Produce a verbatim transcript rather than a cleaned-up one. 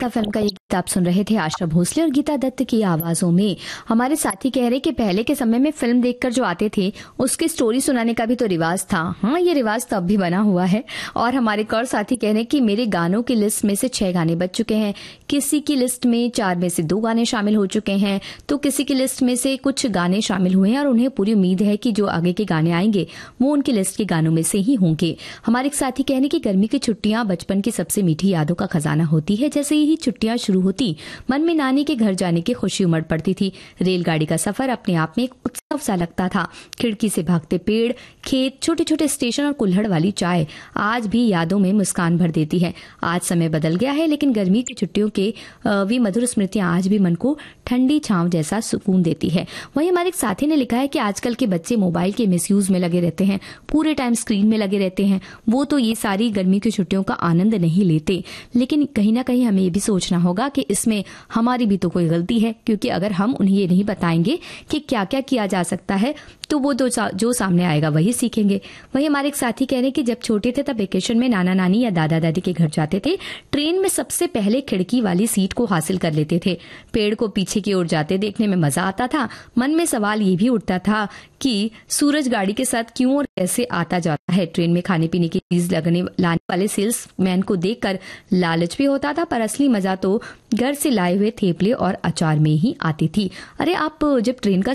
रास्ता फिल्म का ये गीत आप सुन रहे थे आशा भोसले और गीता दत्त की आवाजों में। हमारे साथी कह रहे कि पहले के समय में फिल्म देखकर जो आते थे उसकी स्टोरी सुनाने का भी तो रिवाज था। हाँ, ये रिवाज तो अब भी बना हुआ है। और हमारे एक और साथी कह रहे कि मेरे गानों की लिस्ट में से छह गाने बच चुके हैं, किसी की लिस्ट में चार में से दो गाने शामिल हो चुके हैं, तो किसी की लिस्ट में से कुछ गाने शामिल हुए हैं और उन्हें पूरी उम्मीद है कि जो आगे के गाने आएंगे वो उनकी लिस्ट के गानों में से ही होंगे। हमारे एक साथी कहने की गर्मी की छुट्टियां बचपन की सबसे मीठी यादों का खजाना होती है। जैसे ही छुट्टियां शुरू होती मन में नानी के घर जाने की खुशी उमड़ पड़ती थी। रेलगाड़ी का सफर अपने आप में एक उत्सव सा लगता था। खिड़की से भागते पेड़, खेत, छोटे छोटे स्टेशन और कुल्हड़ वाली चाय आज भी यादों में मुस्कान भर देती है। आज समय बदल गया है लेकिन गर्मी की छुट्टियों के वी मधुर स्मृतियां आज भी मन को ठंडी छांव जैसा सुकून देती है। वहीं हमारे एक साथी ने लिखा है कि आजकल के बच्चे मोबाइल के मिसयूज में लगे रहते हैं, पूरे टाइम स्क्रीन में लगे रहते हैं। वो तो ये सारी गर्मी की छुट्टियों का आनंद नहीं लेते, लेकिन कहीं ना कहीं हमें ये भी सोचना होगा कि इसमें हमारी भी तो कोई गलती है, क्योंकि अगर हम उन्हें ये नहीं बताएंगे कि क्या क्या किया जा सकता है तो वो तो जो सामने आएगा वही सीखेंगे। वही हमारे एक साथी कह रहे हैं कि जब छोटे थे तब वेकेशन में नाना नानी या दादा दादी के घर जाते थे, ट्रेन में सबसे पहले खिड़की वाली सीट को हासिल कर लेते थे। पेड़ को पीछे की ओर जाते देखने में मजा आता था। मन में सवाल ये भी उठता था कि सूरज गाड़ी के साथ क्यों और कैसे आता जाता है। ट्रेन में खाने पीने की चीज लगने लाने वाले सेल्समैन को देखकर लालच भी होता था, पर असली मजा तो घर से लाए हुए थेपले और अचार में ही आती थी। अरे आप जब ट्रेन का